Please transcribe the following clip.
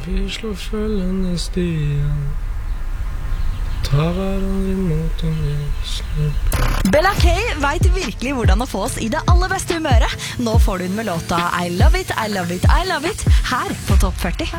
vi slår følgende stien. Tar hverandre imot om vi slipper. Bella K vet virkelig hvordan å få oss i det aller beste humøret. Nå får du den med låta I Love It, I Love It, I Love It her på Topp 40.